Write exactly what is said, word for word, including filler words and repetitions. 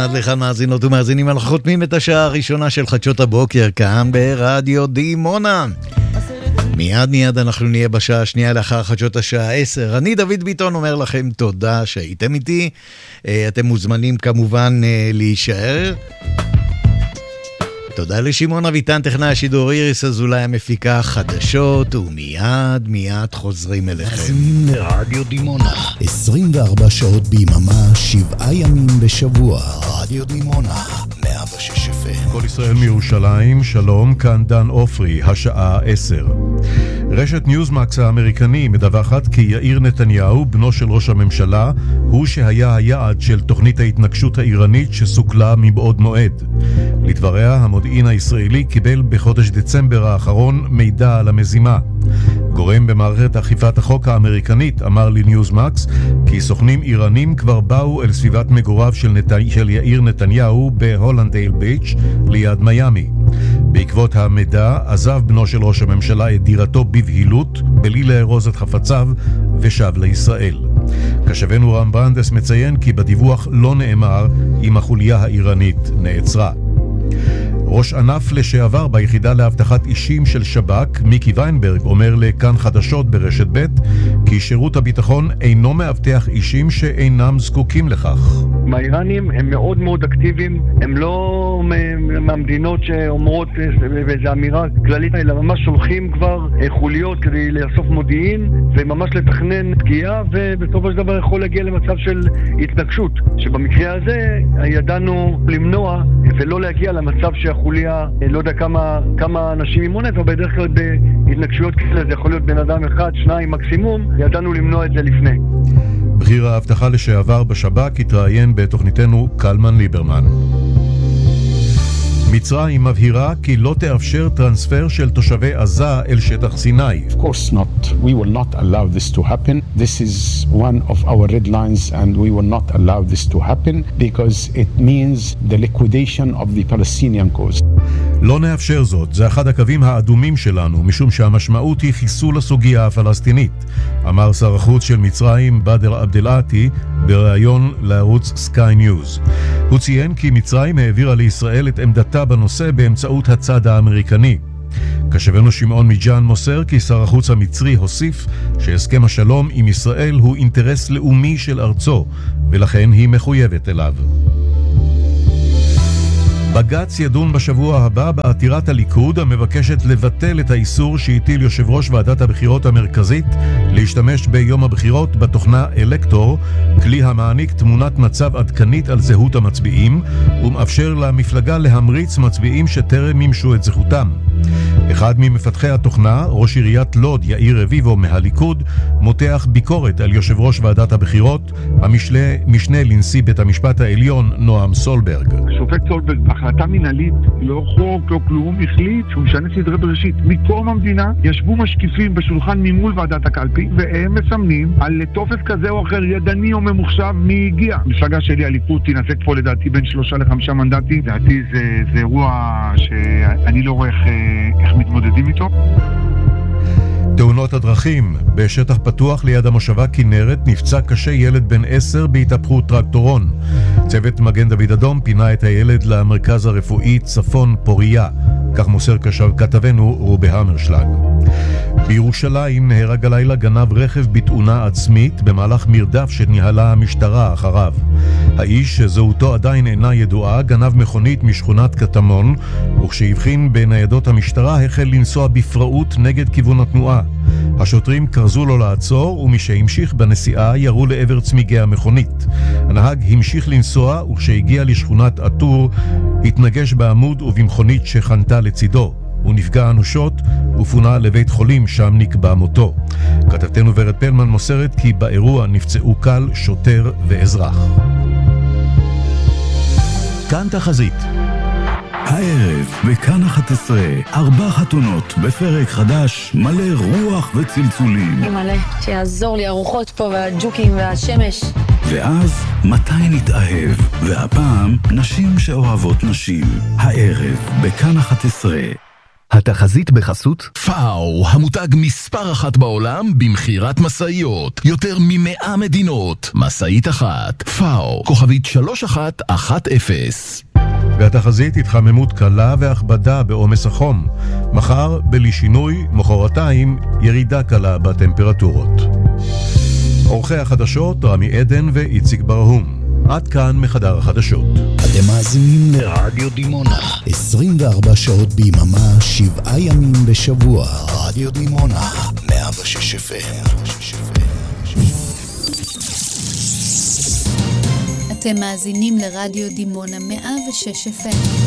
אחד לאחד מאזינות ומאזינים, אנחנו חותמים את השעה הראשונה של חדשות הבוקר כאן ברדיו דימונה. מיד מיד אנחנו נהיה בשעה השנייה לאחר חדשות השעה עשר. אני דוד ביטון אומר לכם תודה שהייתם איתי. אתם מוזמנים כמובן להישאר. תודה לשמעון אביטן, טכנאי השידור, איריס אזולאי המפיקה, חדשות, ומיד מיד חוזרים אליכם. מאזינים לרדיו דימונה, עשרים וארבע שעות ביממה, שבעה ימים בשבוע. רדיו דימונה, מאה ושש אף אם. כל ישראל מירושלים, שלום, כאן דן אופרי, השעה עשר. רשת ניוזמקס האמריקני מדווחת כי יאיר נתניהו, בנו של ראש הממשלה, הוא שהיה היעד של תוכנית ההתנגשות האיראנית שסוכלה מבעוד מועד. לדבריה, המודיעין הישראלי קיבל בחודש דצמבר האחרון מידע על המזימה. גורם במערכת אכיפת החוק האמריקנית אמר לניוזמקס כי סוכנים איראנים כבר באו אל סביבת מגוריו של, נת... של יאיר נתניהו בהולנדייל ביץ' ליד מיאמי. בעקבות המידע עזב בנו של ראש הממשלה את דירתו בבהילות בלי לארוז את חפציו ושב לישראל. כשבנו רם ברנדס מציין כי בדיווח לא נאמר אם החוליה האיראנית נעצרה. ראש ענף לשעבר ביחידה להבטחת אישים של שב"כ, מיקי ויינברג, אומר לכאן חדשות ברשת ב' כי שירות הביטחון אינו מאבטח אישים שאינם זקוקים לכך. האיראנים הם מאוד מאוד אקטיביים, הם לא מהמדינות שאומרות באיזו אמירה כללית, אלא ממש שולחים כבר חוליות כדי לאסוף מודיעין וממש לתכנן פגיעה, ובסופו של דבר יכול להגיע למצב של התנגשות, שבמקרה הזה ידענו למנוע ולא להגיע למצב שהחוליה, לא יודע כמה, כמה אנשים אימונת, אבל בדרך כלל בהתנגשויות כאלה זה יכול להיות בן אדם אחד, שניים מקסימום, ידענו למנוע את זה לפני. בכיר ההבטחה לשעבר בשב"כ התראיין בתוכניתנו קלמן ליברמן. מצרים מבהירה כי לא תאפשר טרנספר של תושבי עזה אל שטח סיני. Of course not. We will not allow this to happen. This is one of our red lines and we will not allow this to happen because it means the liquidation of the Palestinian cause. לא נאפשר זאת, זה אחד הקווים האדומים שלנו, משום שהמשמעות היא חיסול הסוגיה הפלסטינית, אמר שר החוץ של מצרים בדר עבדלעתי בריאיון לערוץ סקיי ניוז. הוא ציין כי מצרים העבירה לישראל את עמדתה בנושא באמצעות הצד האמריקני. כשבנו שמעון מג'אן מוסר כי שר החוץ המצרי הוסיף שהסכם השלום עם ישראל הוא אינטרס לאומי של ארצו, ולכן היא מחויבת אליו. בג"ץ ידון בשבוע הבא בעתירת הליכוד המבקשת לבטל את האיסור שהטיל יושב ראש ועדת הבחירות המרכזית להשתמש ביום הבחירות בתוכנה אלקטור, כלי המעניק תמונת מצב עדכנית על זהות המצביעים ומאפשר למפלגה להמריץ מצביעים שטרם מימשו את זכותם. אחד ממפתחי התוכנה, ראש עיריית לוד יאיר רביבו מהליכוד, מותח ביקורת על יושב ראש ועדת הבחירות, המשנה, משנה לנשיא בית המשפט העליון נועם סולברג. השופט סולברג, החלטה מנהלית, לא חוק, לא כלום, החליט שהוא משנה סדרי בראשית. מקום המדינה ישבו משקיפים בשולחן ממול ועדת הקלפי, והם מסמנים על תופס כזה או אחר ידני או ממוחשב מי הגיע. המפלגה שלי, הליכוד, תינצק פה לדעתי בין שלושה לחמישה מנדטים. לדעתי זה, זה אירוע שאני לא רואה איך, איך מתמודדים איתו. תאונות הדרכים. בשטח פתוח ליד המושבה כנרת נפצע קשה ילד בן עשר בהתהפכות טרקטורון. צוות מגן דוד אדום פינה את הילד למרכז הרפואי צפון פוריה. כך מוסר כתבנו רובי המרשלג. בירושלים נהרג הלילה גנב רכב בתאונה עצמית במהלך מרדף שניהלה המשטרה אחריו. האיש, שזהותו עדיין אינה ידועה, גנב מכונית משכונת קטמון, וכשהבחין בניידות המשטרה החל לנסוע בפראות נגד כיוון התנועה. השוטרים קרזו לו לעצור, ומשהמשיך בנסיעה ירו לעבר צמיגי המכונית. הנהג המשיך לנסוע, וכשהגיע לשכונת עטור התנגש בעמוד ובמכונית שחנתה לצידו. הוא נפגע אנושות ופונה לבית חולים, שם נקבע מותו. כתבתנו ורד פלמן מוסרת כי באירוע נפצעו קל שוטר ואזרח. כאן תחזית. הערב בכאן אחת עשרה, ארבע חתונות בפרק חדש מלא רוח וצלצולים. מלא, שיעזור לי הרוחות פה והג'וקים והשמש. ואז מתי נתאהב, והפעם נשים שאוהבות נשים. הערב בכאן אחת עשרה. התחזית בחסות פאו, המותג מספר אחת בעולם במחירת מסעיות. יותר ממאה מדינות. מסעית אחת. פאו, כוכבית שלוש אחת אחת אפס. והתחזית התחממות קלה והכבדה בעומס החום. מחר בלי שינוי, מחרתיים ירידה קלה בטמפרטורות. אורחי החדשות רמי עדן ואיציק ברהום. עד כאן מחדר החדשות. אתם מאזינים לרדיו דימונה, עשרים וארבע שעות ביממה, שבעה ימים בשבוע. רדיו דימונה, מאה ושש אף אם. אתם מאזינים לרדיו דימונה מאה ושש אף אם.